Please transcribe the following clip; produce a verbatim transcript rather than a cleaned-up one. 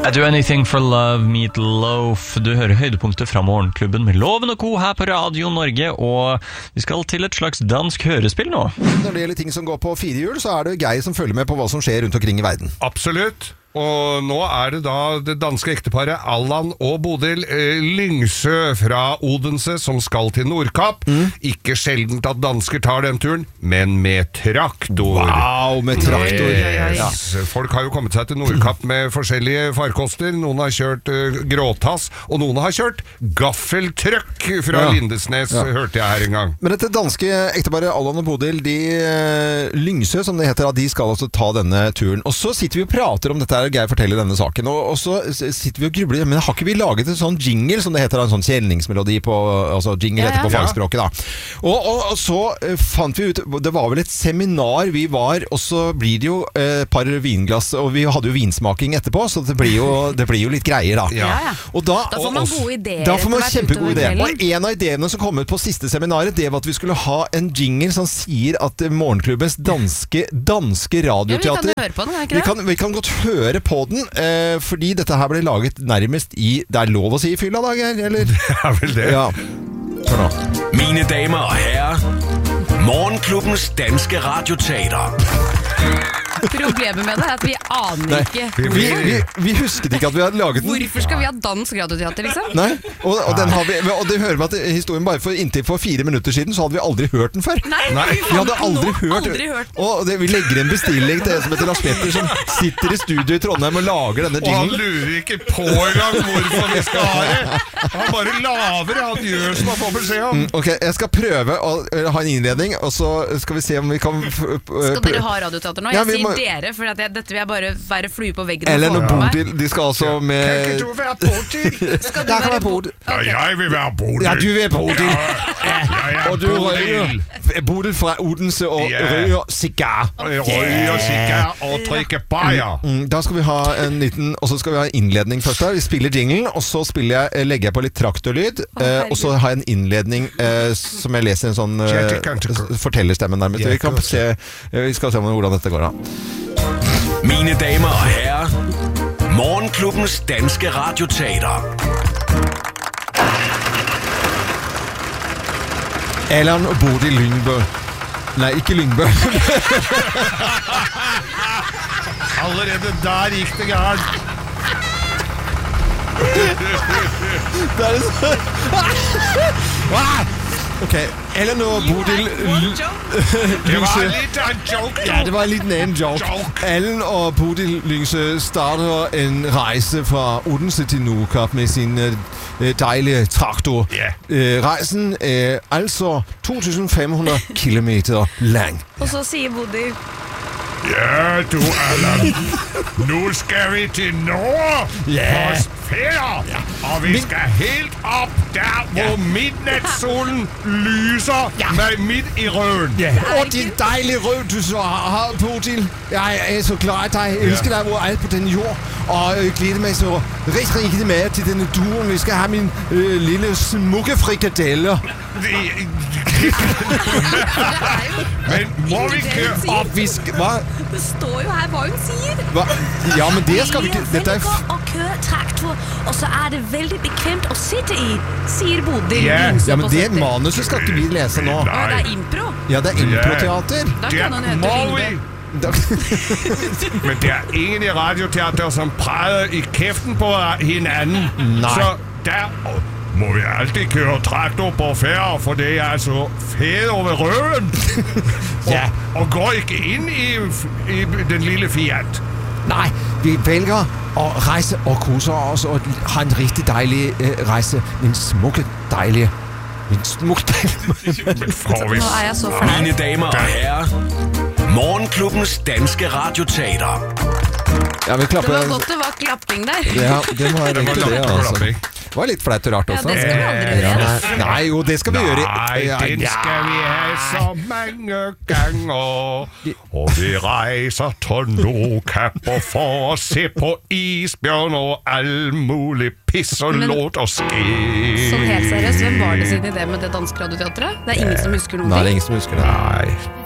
I do anything for love, meet loaf. Du hører høydepunktet fra Morgenklubben med Loven og Co. her på Radio Norge, og vi skal til et slags dansk hørespill nå. Når det gjelder ting som går på fire hjul, så er det Geir som følger med på hva som skjer rundt omkring i verden. Absolutt. Og nå er det da det danske ekteparet Allan og Bodil eh, Lyngsø fra Odense som skal til Nordkapp. Mm. Ikke sjeldent at dansker tar den turen, men med traktor. Wow, med traktor. Yes. Ja. Folk har jo kommet seg til Nordkapp med forskjellige farkoster. Noen har kjørt uh, gråtass, og noen har kjørt gaffeltrøkk fra ja. Lindesnes, ja. Hørte jeg her en gang. Men dette danske ekteparet Allan og Bodil, de uh, Lyngsø, som det heter, de skal altså ta denne turen. Og så sitter vi og prater om dette her, Geir forteller denne saken, og, og så sitter vi og grubler, men har ikke vi laget en sånn jingle, som det heter, en sånn kjelningsmelodi på, altså jingle ja, ja. heter på fagspråket da. Og, og, og så uh, fant vi ut, det var vel et seminar vi var, og så blir det jo et uh, par vinglass, og vi hadde jo vinsmaking etterpå, så det blir jo, det blir jo litt greier da. Ja, ja. Og da, da får man gode ideer. Da får man kjempegode ideer. Og en av ideene som kom ut på siste seminaret, det var at vi skulle ha en jingle som sier at Morgenklubbens danske, danske radioteater, ja, vi kan høre på den, er ikke det? Vi kan, vi kan godt høre på den, eh, fordi dette her ble laget nærmest i, det er lov å si i fylla da, Geir, eller? Det er vel det. Ja. Hør nå. Mine damer og herrer, Morgenklubbens danske radioteater. Problemet med det er at vi aner Nei, ikke vi, vi, vi husket ikke at vi hadde laget den. Hvorfor skal vi ha dansk radioteater, liksom? Nei, og, og, den har vi, og det hører vi at historien bare for inntil for fire minutter siden så hadde vi aldri hørt den før. Nei, Nei. Vi hadde aldri nå, hørt, aldri hørt. Og det, vi legger en bestilling til en som heter Lars Petter, som sitter i studio i Trondheim og lager denne jinglen. Og han lurer ikke på engang hvorfor vi skal ha det. Han bare laver, han gjør som han får beskjed om. Mm, ok, jeg skal prøve å uh, ha en innledning, og så skal vi se om vi kan uh, Skal dere ha radioteater nå? Jeg ja, sier må... dere, for at jeg, dette vil jeg bare være flue på veggen. Ellen og Bodil, de skal altså med... Kan ikke du være Bodil? Skal du være Bodil? Okay. Ja, jeg vil være Bodil. Ja, du vil være Bodil. Ja, ja, ja, og du røyer Bodil fra Odense og yeah. røyer cigar. Okay. Røyer cigar og drikker bajer. Mm, mm, da skal vi ha en liten, og så skal vi ha en innledning først der. Vi spiller jinglen, og så spiller jeg, legger jeg på litt traktorlyd, oh, eh, og så har jeg en innledning eh, som jeg leser en sånn eh, fortellerstemmen nærmest. Vi, kan se, vi skal se hvordan dette går da. Mine damer og herrer, Morgenklubbens danske radioteater. Allan og Bodil Lyngbø. Nei, ikke Lyngbø. Allerede der gikk det gærent. Det er det så... Ok, Allan og Bodil Det var litt av en joke. Ja, det var litt en joke. Allan og Bodil Lyngsø starter en reise fra Odense til Nordkapp med sin uh, dejlige traktor. Yeah. Uh, rejsen er altså to tusind fem hundrede kilometer lang. Og så sier Bodil: Ja, du Allan, nu skal vi til nord yeah. på ferie, ja. Og vi skal helt op der, hvor ja. midnatssolen lyser ja. med midt i røden. Ja. Og det dejlige rød, du så har, Bodil. Jeg er så glad dig. Jeg elsker dig overalt på den jord. Og jeg glæder mig så rigtig, rigtig meget til denne duren. Vi skal have min øh, lille smukke frikadeller. Men må vi køre op? Vi skal... Hvad? Det står jo her, hvor hun siger. Hva? Ja, men det skal vi ikke... Det er og køre traktor, og så er det veldig bekvemt å sitte i, sier Bodil. Yeah. Ja, men det manuset skal ikke vi lese nå. Nei. Det er impro. Ja, det er improteater. Da kan hun hete Lyngbø. Men det er ingen i radioteater som præder i kæften på hinanden. Nej. Så der må vi altid køre traktor på færre, for det er altså fed over røven. Ja. Og, og går ikke ind i, i den lille Fiat. Nej, vi vælger at rejse og krydse os og har en rigtig dejlig øh, rejse. En smukke, dejlige... En smukke, dejlige... Men får vi... Nå er jeg så fornøjet. Mine damer og herrer, Morgenklubbens danske radioteater. Ja, vi klapper. Det var godt det var klapping der. Ja, det var egentlig det, altså. klapping. Det var litt flaut og rart også. Ja, det skal vi aldri gjøre. Ja, nei, nei, jo, det skal vi Nei, gjøre. Ja, den skal vi ha så mange ganger. Og vi reiser til Nordkapp og får å se på isbjørn og all mulig piss og låt og ske. Sånn helt seriøst, hvem var det sin idé med det danske radioteatret? Det er ingen som husker noe. Nei, det er ingen som husker det. Nei.